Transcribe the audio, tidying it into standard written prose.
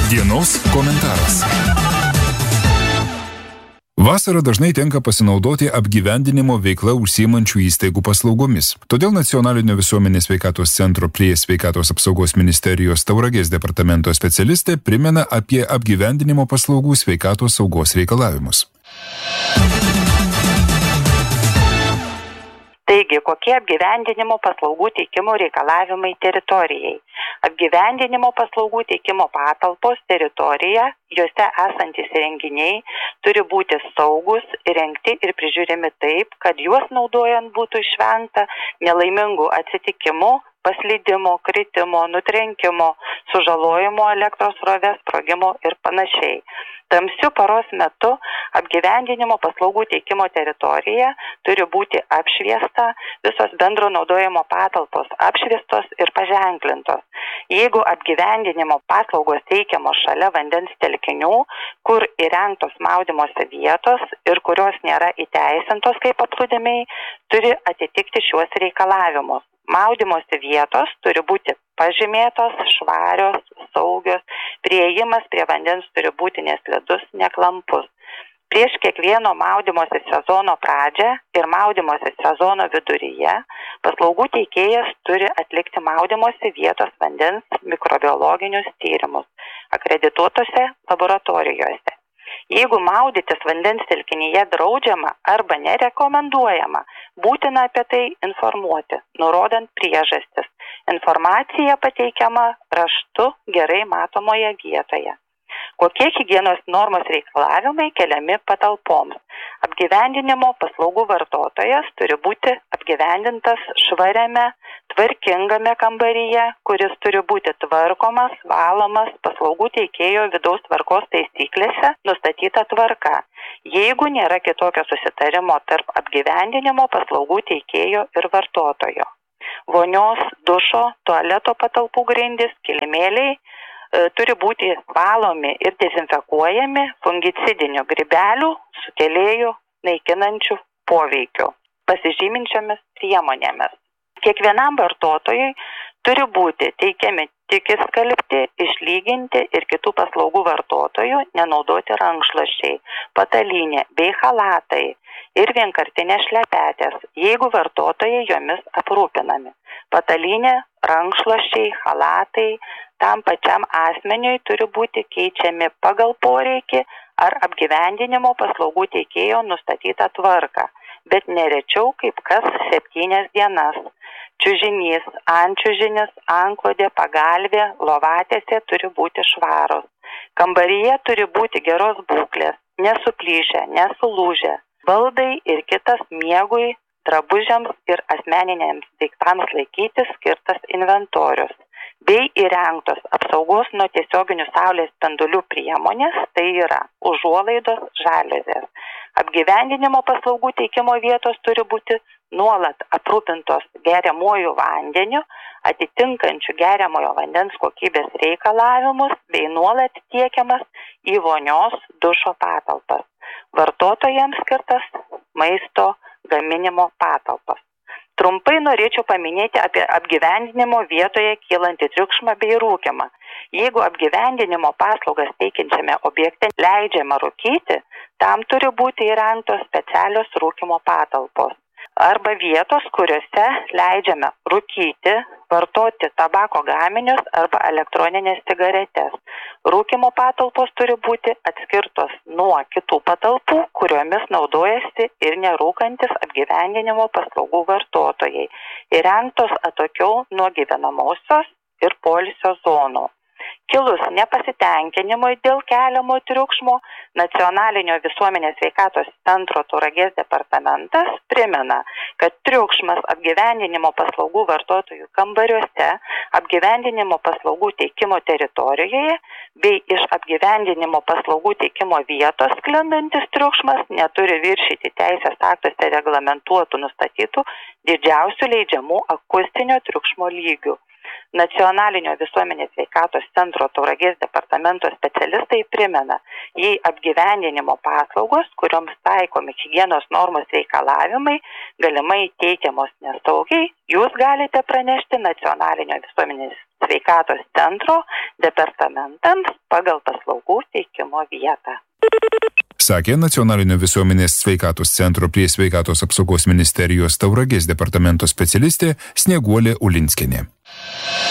Dienos komentaras. Vasarą dažnai tenka pasinaudoti apgyvendinimo veikla užsiimančių įstaigų paslaugomis. Todėl Nacionalinio visuomenės sveikatos centro prie Sveikatos apsaugos ministerijos Tauragės departamento specialistė primena apie apgyvendinimo paslaugų sveikatos saugos reikalavimus. Taigi, kokie apgyvendinimo paslaugų teikimo reikalavimai teritorijai? Apgyvendinimo paslaugų teikimo patalpos teritorija, juose esantys įrenginiai turi būti saugus, įrengti ir prižiūrimi taip, kad juos naudojant būtų išvengta nelaimingų atsitikimų, paslydimo, kritimo, nutrenkimo, sužalojimo elektros srovės, sprogimo ir panašiai. Tamsiu paros metu apgyvendinimo paslaugų teikimo teritorija turi būti apšviesta, visos bendro naudojimo patalpos apšviestos ir paženklintos. Jeigu apgyvendinimo paslaugos teikiamos šalia vandens telkinių, kur įrengtos maudymosi vietos ir kurios nėra įteisintos kaip paplūdimiai, turi atitikti šiuos reikalavimus. Maudymosi vietos turi būti pažymėtos, švarios, saugios, priėjimas prie vandens turi būti neslidus, neklampus. Prieš kiekvieno maudymosi sezono pradžią ir maudymosi sezono viduryje paslaugų teikėjas turi atlikti maudymosi vietos vandens mikrobiologinius tyrimus akredituotose laboratorijose. Jeigu maudytis vandens telkinyje draudžiama arba nerekomenduojama, būtina apie tai informuoti, nurodant priežastis. Informacija pateikiama raštu gerai matomoje vietoje. Kokie higienos normos reikalavimai keliami patalpoms? Apgyvendinimo paslaugų vartotojas turi būti apgyvendintas švariame, tvarkingame kambaryje, kuris turi būti tvarkomas, valomas paslaugų teikėjo vidaus tvarkos taisyklėse nustatyta tvarka, jeigu nėra kitokio susitarimo tarp apgyvendinimo paslaugų teikėjo ir vartotojo. Vonios, dušo, tualeto patalpų grindys, kilimėliai turi būti valomi ir dezinfekuojami fungicidinių grybelių, sukėlėjų, naikinančių poveikių, pasižyminčiomis priemonėmis. Kiekvienam vartotojui turi būti teikiami tik išskalbti, išlyginti ir kitų paslaugų vartotojų nenaudoti rankšluosčiai, patalynė bei chalatai ir vienkartinės šlepetės, jeigu vartotojai jomis aprūpinami. Patalynė, rankšluosčiai, chalatai tam pačiam asmeniui turi būti keičiami pagal poreikį ar apgyvendinimo paslaugų teikėjo nustatytą tvarką, bet nerečiau kaip kas 7 dienas. Čiužinys, antčiužinis, antklodė, pagalvė, lovatėse turi būti švaros. Kambaryje turi būti geros būklės, nesuplyšę, nesulūžę. Baldai ir kitas miegui, drabužiams ir asmeniniams daiktams laikyti skirtas inventorius, bei įrengtos apsaugos nuo tiesioginių saulės spindulių priemonės, tai yra užuolaidos, žaliuzės. Apgyvendinimo paslaugų teikimo vietos turi būti nuolat aprūpintos geriamuoju vandeniu, atitinkančiu geriamojo vandens kokybės reikalavimus, bei nuolat tiekiamas į vonios, dušo patalpas. Vartotojams skirtas maisto gaminimo patalpas. Trumpai norėčiau paminėti apie apgyvendinimo vietoje kylantį triukšmą bei rūkimą. Jeigu apgyvendinimo paslaugas teikiančiame objekte leidžiama rūkyti, tam turi būti įrengtos specialios rūkimo patalpos arba vietos, kuriuose leidžiame rūkyti, vartoti tabako gaminius arba elektroninės cigaretės. Rūkimo patalpos turi būti atskirtos nuo kitų patalpų, kuriomis naudojasi ir nerūkantis apgyvendinimo paslaugų vartotojai, įrengtos atokiau nuo gyvenamosios ir poilsio zonų. Kilus nepasitenkinimui dėl keliamo triukšmo, Nacionalinio visuomenės sveikatos centro Tauragės departamentas primena, kad triukšmas apgyvendinimo paslaugų vartotojų kambariuose, apgyvendinimo paslaugų teikimo teritorijoje bei iš apgyvendinimo paslaugų teikimo vietos sklindantis triukšmas neturi viršyti teisės aktuose reglamentuotų nustatytų didžiausių leidžiamų akustinio triukšmo lygių. Nacionalinio visuomenės sveikatos centro Tauragės departamento specialistai primena, jei apgyvendinimo paslaugos, kurioms taikomi higienos normos reikalavimai, galimai teikiamos nesaugiai, jūs galite pranešti Nacionalinio visuomenės sveikatos centro departamentams pagal paslaugų teikimo vietą. Sakė Nacionalinio visuomenės sveikatos centro prie sveikatos apsaugos ministerijos Tauragės departamento specialistė Snieguolė Ulinskienė.